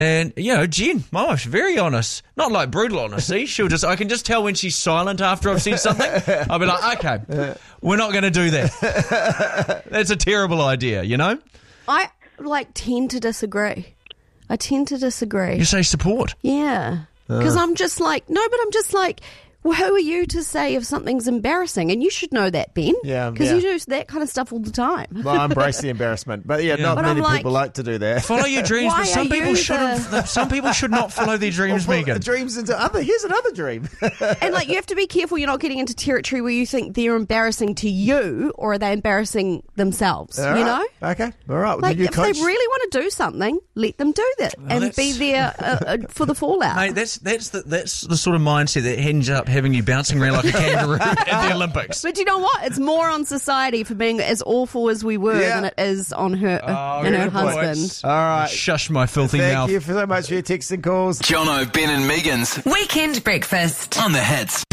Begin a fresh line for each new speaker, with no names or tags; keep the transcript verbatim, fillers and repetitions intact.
And, you know, Jen, my wife's very honest. Not like brutal honesty. She'll just, I can just tell when she's silent after I've said something. I'll be like, okay, we're not going to do that. That's a terrible idea, you know?
I, like, tend to disagree. I tend to disagree.
You say support.
Yeah. Because uh. I'm just like, no, but I'm just like, well, who are you to say if something's embarrassing? And you should know that, Ben.
Yeah,
because
yeah.
you do that kind of stuff all the time.
Well, I embrace the embarrassment, but yeah, yeah. not
but
many
like,
people like to do that.
Follow your dreams, but some people shouldn't.
The...
Some people should not follow their dreams,
well,
Megan.
Dreams into other. Here's another dream.
And like, you have to be careful. You're not getting into territory where you think they're embarrassing to you, or are they embarrassing themselves?
All
you
right.
know?
Okay, all right. Well,
like,
you
if
coach...
they really want to do something, let them do that
well,
and
that's...
be there uh, uh, for the fallout.
Mate, that's that's the that's the sort of mindset that ends up having you bouncing around like a kangaroo at the Olympics.
But you know what? It's more on society for being as awful as we were
yeah.
than it is on her
oh,
and her
point.
husband.
All right.
Shush my filthy
Thank
mouth.
Thank you so much for your texts and calls.
Jono, Ben and Megan's
Weekend Breakfast
on the Hits.